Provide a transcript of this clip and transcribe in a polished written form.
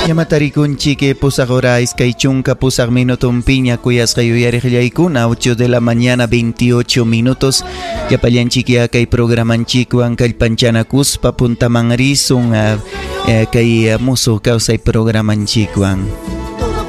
Llamatarikunchik pusak hora iskay chunka pusak minuton piña kuyas kayuyariqllaykuna 8 de la mañana 28 minutos. Yapallanchik kay programanchikwan kallpanchanakuspa puntaman risun kay musuq kawsay programanchikwan.